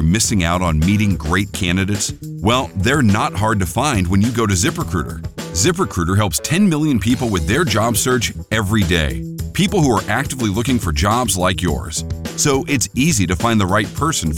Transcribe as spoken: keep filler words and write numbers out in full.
missing out on meeting great candidates? Well, they're not hard to find when you go to ZipRecruiter. ZipRecruiter helps ten million people with their job search every day. People who are actively looking for jobs like yours. So it's easy to find the right person